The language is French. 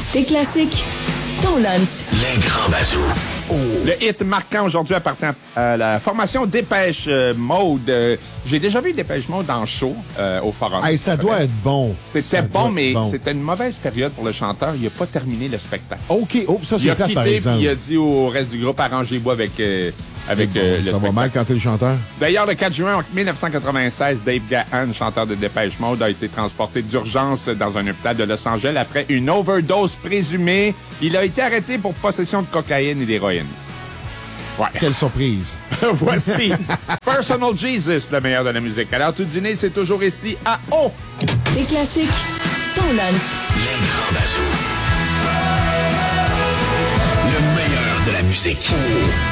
Tes classiques, ton lunch. Les grands bazous. Oh. Le hit marquant aujourd'hui appartient à la formation Dépêche Mode. J'ai déjà vu Dépêche Mode en show au Forum. Hey, ça doit être bon. C'était bon, mais c'était une mauvaise période pour le chanteur. Il n'a pas terminé le spectacle. OK. Oh, ça, c'est plate, par Il exemple. a dit au reste du groupe, arrangez-vous avec le spectacle. Ça va mal quand t'es le chanteur. D'ailleurs, le 4 juin 1996, Dave Gahan, chanteur de Dépêche Mode, a été transporté d'urgence dans un hôpital de Los Angeles après une overdose présumée. Il a été arrêté pour possession de cocaïne et d'héroïne. Ouais. Quelle surprise. Voici Personal Jesus, le meilleur de la musique. À l'heure du dîner, c'est toujours ici à O. Tes classiques, ton lunch. Les grands bazous. Le meilleur de la musique.